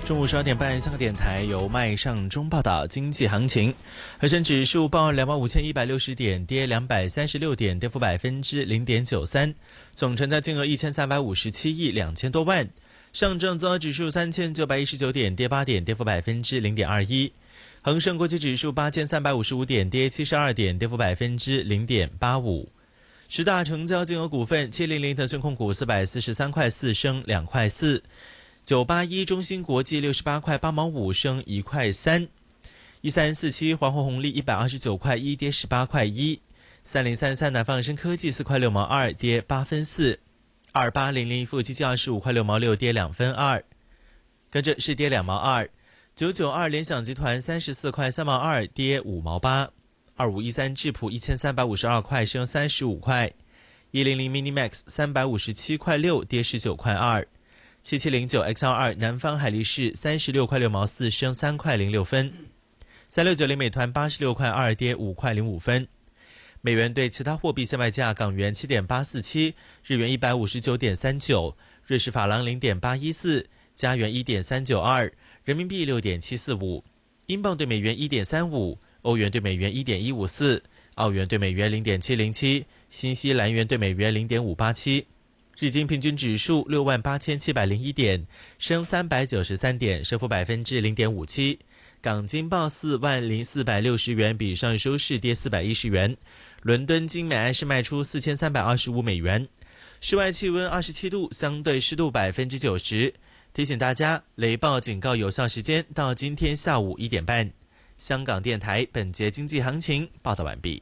中午12点半，香港电台由麦尚中报道经济行情。恒生指数报25,160点，跌236点，跌幅0.93%，总成交金额1357亿2千多万。上证综合指数3919点，跌8点，跌幅0.21%。恒生国际指数8355点，跌72点，跌幅0.85%。十大成交金额股份：700腾讯控股443块4升2块4，981中芯国际68块8毛5升1块3，1347华虹红利129块1跌18块1，3033南方恒生科技4块6毛2跌8分4，2800富基金25块6毛6跌2分2，跟着是跌2毛2，992联想集团34块3毛2跌5毛8。2513智普1352块升35块，100 Minimax 357块6跌19块2，7709 XR2 南方海力士36块6毛4升3块06分，3690美团86块2跌5块05分。美元对其他货币现卖价：港元7.847，日元159.39，瑞士法郎0.814，加元1.392，人民币6.745，英镑对美元1.35。欧元对美元1.154，澳元对美元0.707，新西兰元对美元0.587。日经平均指数68701点，升393点，升幅0.57%。港金报40460元，比上收市跌410元。伦敦金每安士卖出4325美元。室外气温27度，相对湿度90%。提醒大家，雷暴警告有效时间到今天下午1点半。香港电台本节经济行情报道完毕。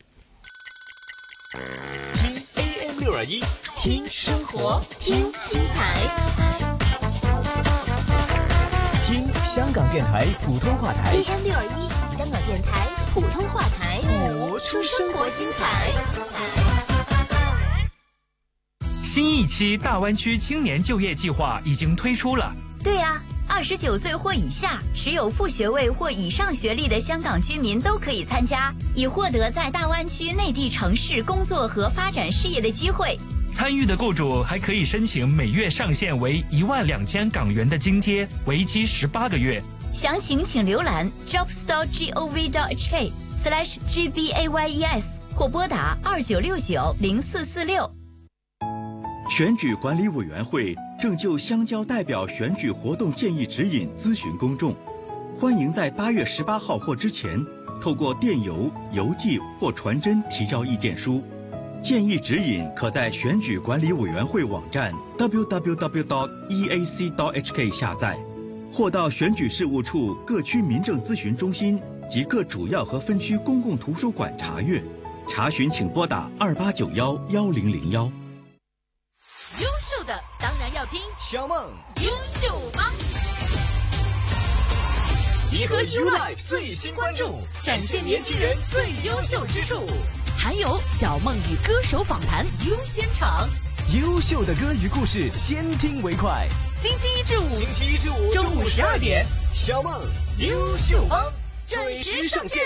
听 AM621， 听生活，听精彩，听香港电台普通话台 AM621， 香港电台普通话台， 活出生活精彩。 新一期大湾区青年就业计划已经推出了。 对呀，29岁或以下，持有副学位或以上学历的香港居民都可以参加，以获得在大湾区内地城市工作和发展事业的机会。 参与的雇主还可以申请每月上限为12000港元的津贴，为期18个月。 详情请浏览 jobstore.gov.hk/gbayes 或拨打29690446。 选举管理委员会正就乡郊代表选举活动建议指引咨询公众，欢迎在8月18号或之前透过电邮、邮寄或传真提交意见书。建议指引可在选举管理委员会网站 www.eac.hk 下载，或到选举事务处各区民政咨询中心及各主要和分区公共图书馆查阅。查询请拨打28911001。 优秀的当然要听小梦优秀帮， 集合 YouLife 最新关注，展现年轻人最优秀之处， 还有小梦与歌手访谈优先场， 优秀的歌与故事，先听为快。 星期一至五中午12点，小梦优秀帮准时上线。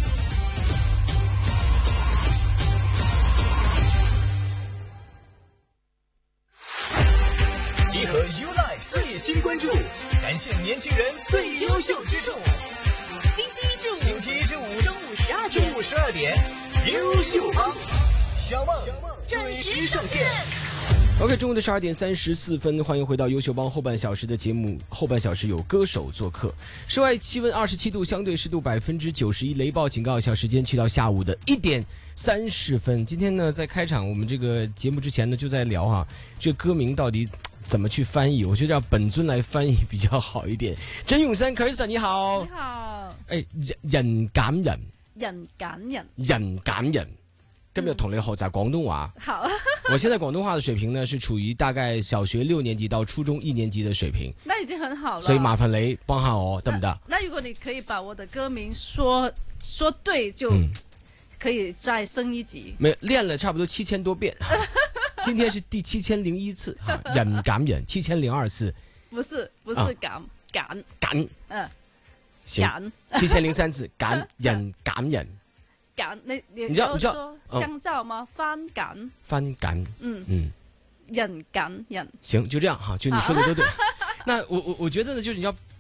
集合 YouLife 最新关注，展现年轻人最优秀之处。 星期一至五中午12点，优秀帮小梦准时上线。 OK， 中午的12点34分，欢迎回到优秀帮后半小时的节目。后半小时有歌手做客，室外气温27度，相对湿度91%，雷暴警告有效时间去到下午的1点30分。今天呢，在开场我们这个节目之前呢，就在聊这个歌名到底怎么去翻译？我觉得让本尊来翻译比较好一点。甄永生 Chris 你好。 你好。 人揀人。 人揀人。 人揀人。今日同你學習廣東話。 好。 我現在廣東話的水平呢，是處於大概小學6年級到初中1年級的水平。 那已經很好了。 所以麻煩你幫下我，得唔得？ 那如果你可以把我的歌名說對，就可以再升一級。 沒有，練了差不多7000多遍。今天是第7001次，人揀人7002次。 不是揀。 行，7003次揀人揀人。 揀你知道說香皂嗎？番揀。人揀人。 行，就這樣哈，就你說的都對。那我覺得呢，就是你要